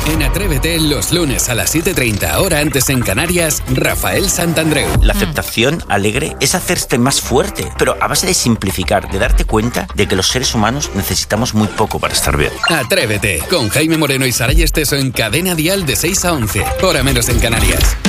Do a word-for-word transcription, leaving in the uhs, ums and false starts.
En Atrévete, los lunes a las siete y treinta, hora antes en Canarias, Rafael Santandreu. La aceptación alegre es hacerte más fuerte, pero a base de simplificar, de darte cuenta de que los seres humanos necesitamos muy poco para estar bien. Atrévete, con Jaime Moreno y Saray Esteso en Cadena Dial de seis a once, hora menos en Canarias.